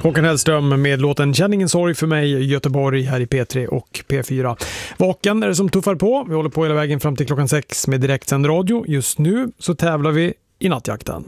Håkan Hellström med låten Känn ingen sorg för mig, Göteborg här i P3 och P4. Vaken är det som tuffar på. Vi håller på hela vägen fram till klockan 6 med direktsänd radio. Just nu så tävlar vi i nattjakten.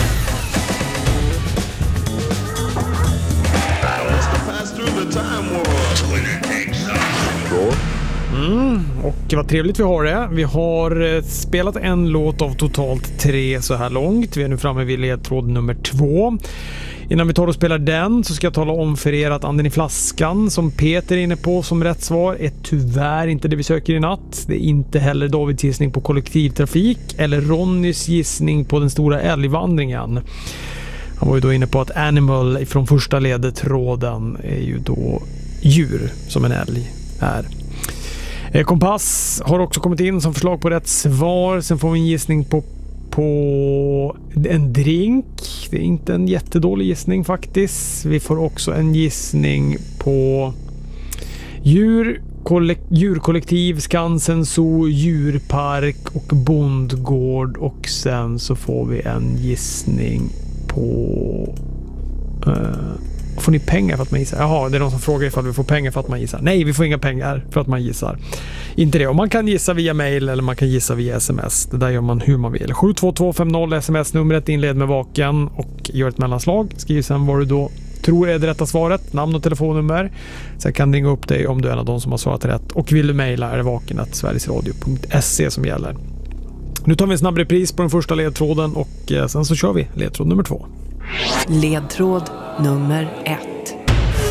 Och vad trevligt vi har det. Vi har spelat en låt av totalt 3 så här långt. Vi är nu framme vid ledtråd nummer 2. Innan vi tar och spelar den så ska jag tala om för er att anden i flaskan som Peter är inne på som rätt svar är tyvärr inte det vi söker i natt. Det är inte heller Davids gissning på kollektivtrafik eller Ronnys gissning på den stora älgvandringen. Han var ju då inne på att animal från första ledtråden är ju då djur som en älg är. Kompass har också kommit in som förslag på rätt svar. Sen får vi en gissning på en drink. Det är inte en jättedålig gissning faktiskt. Vi får också en gissning på djurkollektiv, Skansen, zoo, djurpark och bondgård. Och sen så får vi en gissning på... Får ni pengar för att man gissar? Jaha, det är någon som frågar ifall vi får pengar för att man gissar. Nej, vi får inga pengar för att man gissar. Inte det. Och man kan gissa via mail eller man kan gissa via sms. Det där gör man hur man vill. 72250 sms-numret, inled med vaken och gör ett mellanslag. Skriv sen vad du då tror är det rätta svaret. Namn och telefonnummer. Sen kan ringa upp dig om du är en av de som har svarat rätt. Och vill du mejla är det vaken@sverigesradio.se som gäller. Nu tar vi en snabb repris på den första ledtråden och sen så kör vi ledtråd nummer 2. Ledtråd nummer 1.